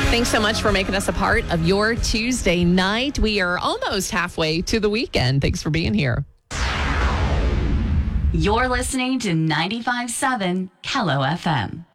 Thanks so much for making us a part of your Tuesday night. We are almost halfway to the weekend. Thanks for being here. You're listening to 95.7 Kello FM.